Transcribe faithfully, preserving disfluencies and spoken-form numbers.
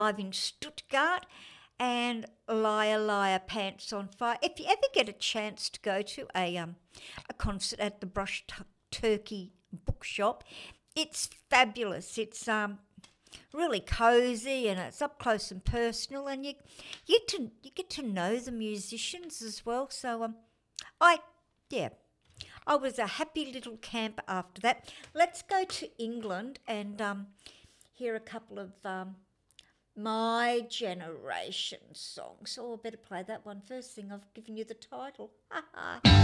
live in Stuttgart, and Liar Liar Pants on Fire. If you ever get a chance to go to a um a concert at the Brush T- Turkey Bookshop, it's fabulous. It's um really cozy and it's up close and personal, and you you get to you get to know the musicians as well. So um, I yeah, I was a happy little camper after that. Let's go to England and um, hear a couple of um, my generation songs. Oh, I better play that one first thing. I've given you the title.